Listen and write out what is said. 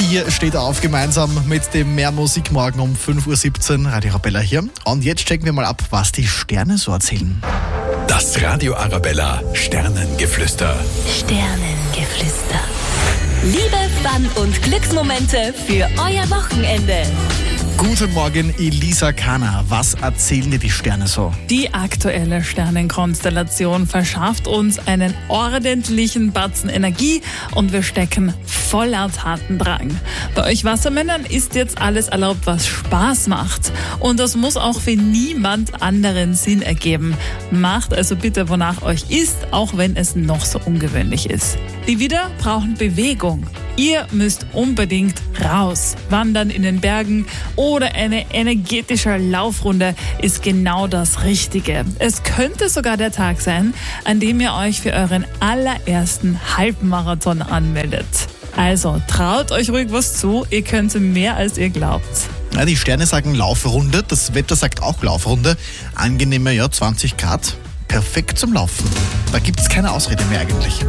Ihr steht auf gemeinsam mit dem Mehr Musik morgen um 5.17 Uhr. Radio Arabella hier. Und jetzt checken wir mal ab, was die Sterne so erzählen. Das Radio Arabella Sternengeflüster. Sternengeflüster. Liebe, Fun und Glücksmomente für euer Wochenende. Guten Morgen, Elisa Kana. Was erzählen dir die Sterne so? Die aktuelle Sternenkonstellation verschafft uns einen ordentlichen Batzen Energie und wir stecken voller Tatendrang. Bei euch Wassermännern ist jetzt alles erlaubt, was Spaß macht. Und das muss auch für niemand anderen Sinn ergeben. Macht also bitte, wonach euch ist, auch wenn es noch so ungewöhnlich ist. Die Widder brauchen Bewegung. Ihr müsst unbedingt raus. Wandern in den Bergen oder eine energetische Laufrunde ist genau das Richtige. Es könnte sogar der Tag sein, an dem ihr euch für euren allerersten Halbmarathon anmeldet. Also traut euch ruhig was zu, ihr könnt mehr als ihr glaubt. Ja, die Sterne sagen Laufrunde, das Wetter sagt auch Laufrunde. Angenehme 20 Grad, perfekt zum Laufen. Da gibt es keine Ausrede mehr eigentlich.